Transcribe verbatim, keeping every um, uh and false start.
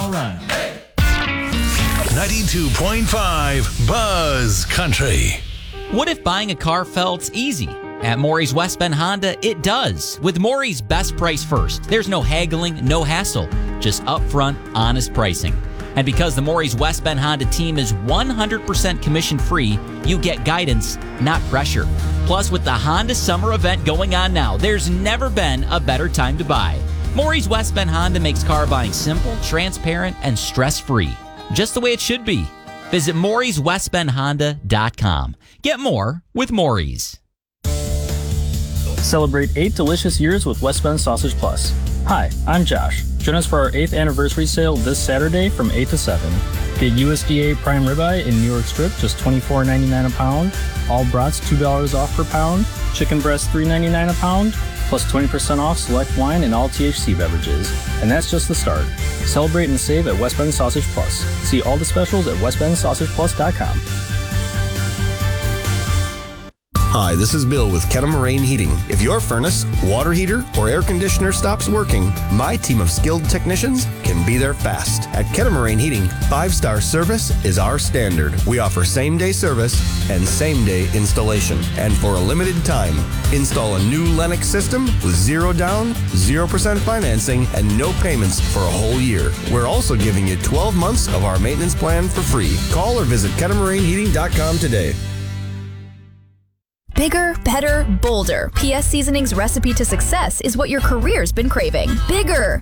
All right. ninety-two point five Buzz Country. What if buying a car felt easy? At Maury's West Bend Honda, it does. With Maury's Best Price First, there's no haggling, no hassle, just upfront, honest pricing. And because the Maury's West Bend Honda team is one hundred percent commission-free, you get guidance, not pressure. Plus, with the Honda Summer event going on now, there's never been a better time to buy. Maury's West Bend Honda makes car buying simple, transparent, and stress-free. Just the way it should be. Visit Maury's West Bend Honda dot com. Get more with Maury's. Celebrate eight delicious years with West Bend Sausage Plus. Hi, I'm Josh. Join us for our eighth anniversary sale this Saturday from eight to seven. Get U S D A prime ribeye in New York strip, just twenty-four ninety-nine a pound. All brats, two dollars off per pound. Chicken breast, three ninety-nine a pound. Plus twenty percent off select wine and all T H C beverages. And that's just the start. Celebrate and save at West Bend Sausage Plus. See all the specials at west bend sausage plus dot com. Hi, this is Bill with Kennemarine Heating. If your furnace, water heater, or air conditioner stops working, my team of skilled technicians can be there fast. At Kennemarine Heating, five-star service is our standard. We offer same-day service and same-day installation. And for a limited time, install a new Lennox system with zero down, zero percent financing, and no payments for a whole year. We're also giving you twelve months of our maintenance plan for free. Call or visit kennemarine heating dot com today. Bigger, better, bolder. P S Seasoning's recipe to success is what your career's been craving. Bigger!